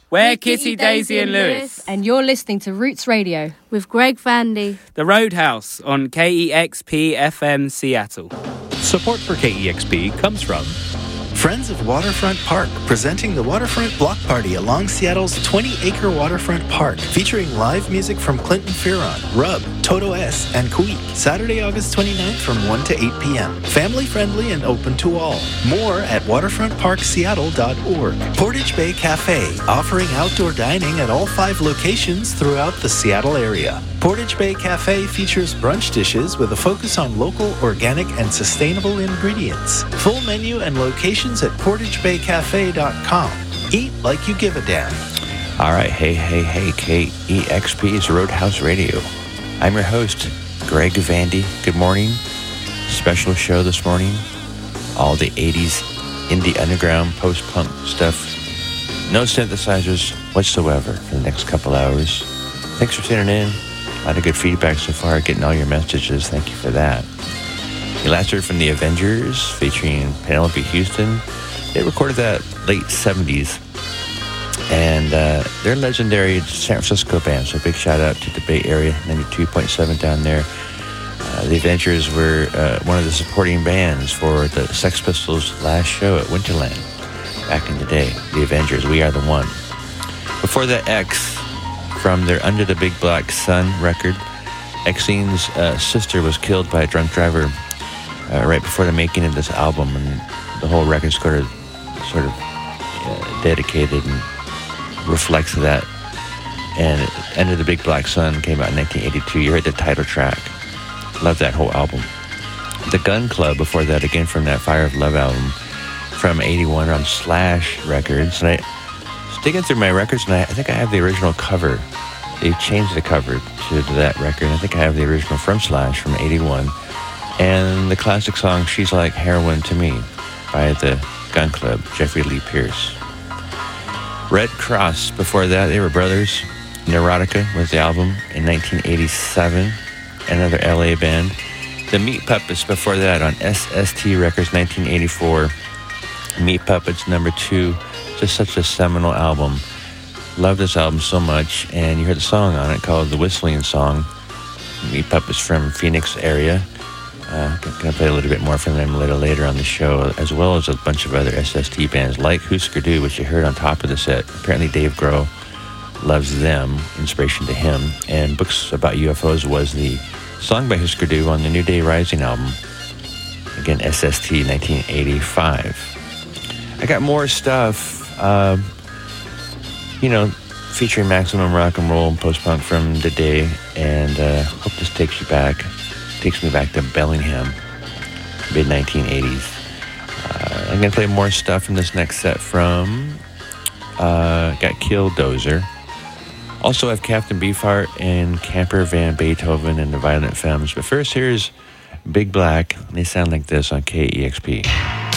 We're Kitty, Daisy and Lewis. And you're listening to Roots Radio with Greg Vandy. The Roadhouse on KEXP FM Seattle. Support for KEXP comes from Friends of Waterfront Park, presenting the Waterfront Block Party along Seattle's 20-acre waterfront park, featuring live music from Clinton Fearon, Rub, Toto S, and Kuik. Saturday, August 29th from 1 to 8 p.m. Family-friendly and open to all. More at waterfrontparkseattle.org. Portage Bay Cafe, offering outdoor dining at all 5 locations throughout the Seattle area. Portage Bay Cafe features brunch dishes with a focus on local, organic, and sustainable ingredients. Full menu and locations at portagebaycafe.com. Eat like you give a damn. All right, hey, KEXP's Roadhouse Radio. I'm your host, Greg Vandy. Good morning. Special show this morning. All the 80s indie underground post-punk stuff. No synthesizers whatsoever for the next couple hours. Thanks for tuning in. A lot of good feedback so far, getting all your messages. Thank you for that. You last heard from the Avengers featuring Penelope Houston. They recorded that late 70s. And they're a legendary San Francisco band, so big shout out to the Bay Area, 92.7 down there. The Avengers were one of the supporting bands for the Sex Pistols' last show at Winterland back in the day. The Avengers, We Are the One. Before that, X, from their Under the Big Black Sun record. Exene's sister was killed by a drunk driver right before the making of this album, and the whole record sort of dedicated and reflects that. And Under the Big Black Sun came out in 1982. You heard the title track. Love that whole album. The Gun Club before that, again from that Fire of Love album from 81 on Slash Records. And I was digging through my records, and I think I have the original cover. They've changed the cover to that record. I think I have the original from Slash from 81. And the classic song, She's Like Heroin to Me, by the Gun Club, Jeffrey Lee Pierce. Red Cross, before that, they were brothers. Neurotica was the album in 1987, another LA band. The Meat Puppets, before that, on SST Records, 1984. Meat Puppets, number 2, just such a seminal album. Love this album so much, and you heard the song on it called The Whistling Song. Meat Puppets from Phoenix area. Gonna play a little bit more from them a little later on the show, as well as a bunch of other SST bands like Husker Du, which you heard on top of the set. Apparently Dave Grohl loves them, inspiration to him. And Books About UFOs was the song by Husker Du on the New Day Rising album. Again, SST 1985. I got more stuff, featuring maximum rock and roll and post-punk from the day, and hope this takes me back to Bellingham, mid-1980s. I'm going to play more stuff in this next set from got Killdozer. Also have Captain Beefheart and Camper Van Beethoven and the Violent Femmes. But first, here's Big Black. They sound like this on KEXP.